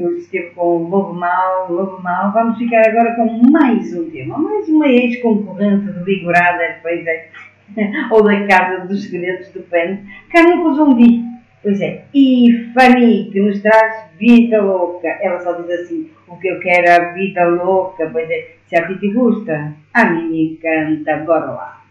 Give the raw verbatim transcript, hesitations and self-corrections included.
esteve com o Lobo Mau, Lobo Mau. Vamos ficar agora com mais um tema, mais uma ex-concorrente do Big Brother, pois é, ou da Casa dos Segredos, depende. Cá nunca os ouvi, pois é. E Fanny, que nos traz Vida Louca. Ela só diz assim, o que eu quero é a vida louca, pois é. Se a ti te gusta, a mim me canta, bora lá.